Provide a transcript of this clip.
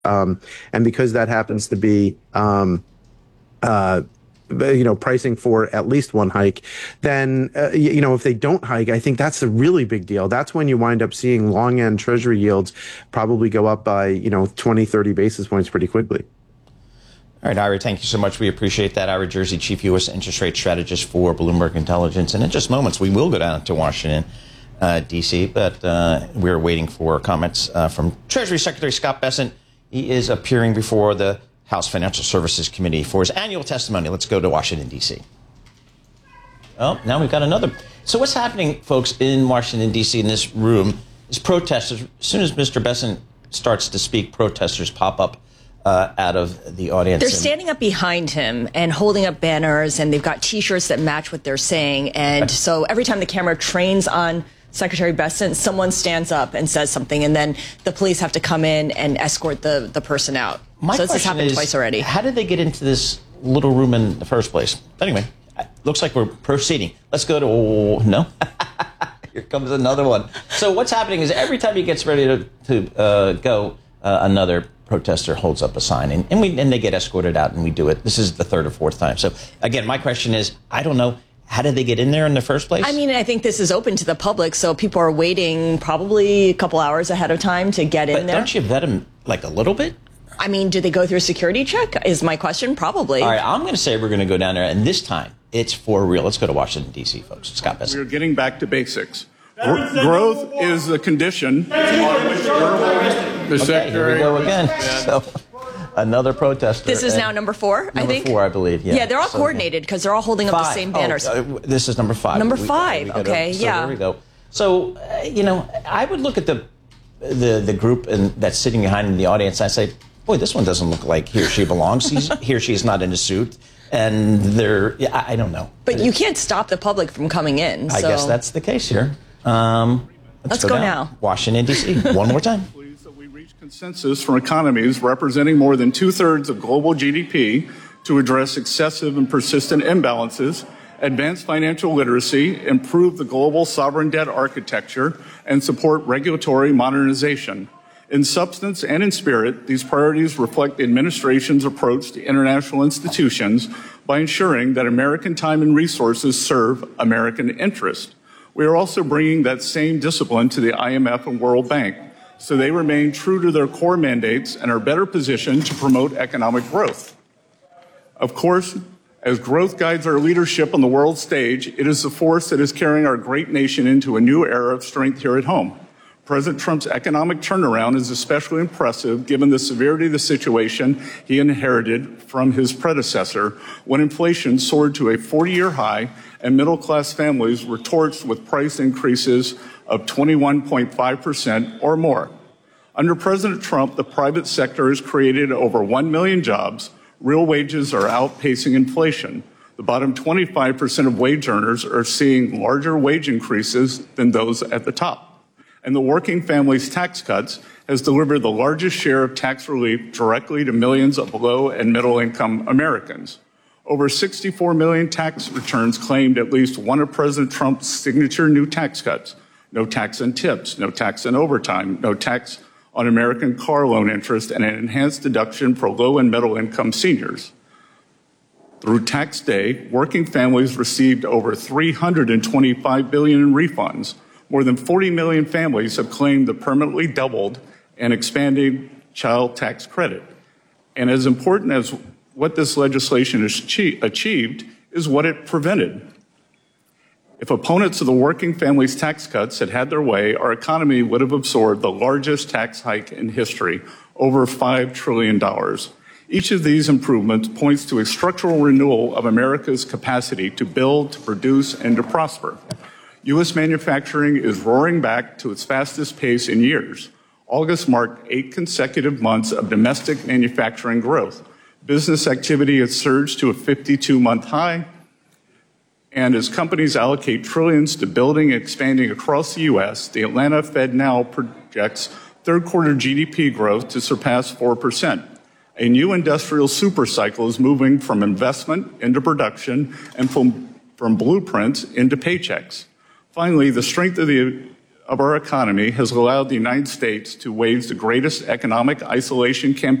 And because that happens to be, pricing for at least one hike, then, if they don't hike, I think that's a really big deal. That's when you wind up seeing long end Treasury yields probably go up by, 20, 30 basis points pretty quickly. All right, Ira, thank you so much. We appreciate that. Ira Jersey, Chief U.S. Interest Rate Strategist for Bloomberg Intelligence. And in just moments, we will go down to Washington, D.C., but we're waiting for comments from Treasury Secretary Scott Bessent. He is appearing before the House Financial Services Committee for his annual testimony. Let's go to Washington, D.C. Oh, now we've got another. So what's happening, folks, in Washington, D.C., in this room, is protesters. As soon as Mr. Bessent starts to speak, protesters pop up out of the audience. They're standing up behind him and holding up banners, and they've got T-shirts that match what they're saying. And so every time the camera trains on Secretary Bessent, someone stands up and says something, and then the police have to come in and escort the person out. My so this has happened twice already. How did they get into this little room in the first place? Anyway, looks like we're proceeding. Let's go to... No? Here comes another one. So what's happening is every time he gets ready to go, another protester holds up a sign, and they get escorted out, and we do it. This is the third or fourth time. So, again, my question is, I don't know, how did they get in there in the first place? I mean, I think this is open to the public, so people are waiting probably a couple hours ahead of time to get in there. Don't you vet them, like, a little bit? I mean, do they go through a security check, is my question? Probably. All right, I'm going to say we're going to go down there, and this time, it's for real. Let's go to Washington, D.C., folks. Scott Bessent. We're getting back to basics. Growth is the condition on which the secretary... Here we go again. So, another protester. This is now number 4, I think? Number 4, I believe, yeah. Yeah, they're all coordinated because they're all holding up the same banners. This is number 5. Number 5, okay, so yeah. There we go. So, I would look at the group that's sitting behind in the audience, and I say, boy, this one doesn't look like he or she belongs. He or she is not in a suit. And I don't know. But you can't stop the public from coming in. I guess that's the case here. Let's go now. Washington, D.C. One more time. Pleased that we reached consensus from economies representing more than 2/3 of global GDP to address excessive and persistent imbalances, advance financial literacy, improve the global sovereign debt architecture, and support regulatory modernization. In substance and in spirit, these priorities reflect the administration's approach to international institutions by ensuring that American time and resources serve American interest. We are also bringing that same discipline to the IMF and World Bank, so they remain true to their core mandates and are better positioned to promote economic growth. Of course, as growth guides our leadership on the world stage, it is the force that is carrying our great nation into a new era of strength here at home. President Trump's economic turnaround is especially impressive given the severity of the situation he inherited from his predecessor when inflation soared to a 40-year high and middle-class families were torched with price increases of 21.5% or more. Under President Trump, the private sector has created over 1 million jobs. Real wages are outpacing inflation. The bottom 25% of wage earners are seeing larger wage increases than those at the top. And the Working Families Tax Cuts has delivered the largest share of tax relief directly to millions of low and middle-income Americans. Over 64 million tax returns claimed at least one of President Trump's signature new tax cuts. No tax on tips, no tax on overtime, no tax on American car loan interest, and an enhanced deduction for low and middle-income seniors. Through tax day, working families received over $325 billion in refunds. More than 40 million families have claimed the permanently doubled and expanding child tax credit. And as important as what this legislation has achieved is what it prevented. If opponents of the Working Families Tax Cuts had had their way, our economy would have absorbed the largest tax hike in history, over $5 trillion. Each of these improvements points to a structural renewal of America's capacity to build, to produce, and to prosper. U.S. manufacturing is roaring back to its fastest pace in years. August marked 8 consecutive months of domestic manufacturing growth. Business activity has surged to a 52-month high. And as companies allocate trillions to building and expanding across the U.S., the Atlanta Fed now projects third-quarter GDP growth to surpass 4%. A new industrial supercycle is moving from investment into production and from blueprints into paychecks. Finally, the strength of the of our economy has allowed the United States to wage the greatest economic isolation campaign